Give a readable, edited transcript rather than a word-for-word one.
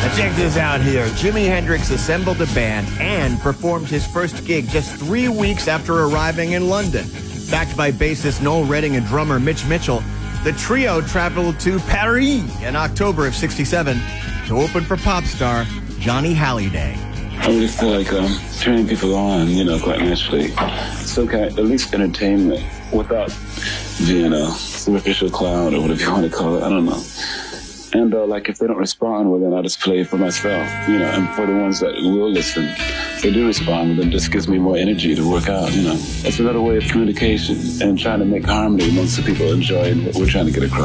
Check this out here. Jimi Hendrix assembled a band and performed his first gig just 3 weeks after arriving in London. Backed by bassist Noel Redding and drummer Mitch Mitchell, the trio traveled to Paris in October of '67 to open for pop star Johnny Hallyday. I really feel like turning people on, quite naturally. Some kind of, at least entertainment, without being a superficial clown or whatever you want to call it. I don't know. And if they don't respond, well, then I'll just play for myself, and for the ones that will listen, if they do respond, well, then it just gives me more energy to work out, That's another way of communication and trying to make harmony amongst the people enjoying what we're trying to get across.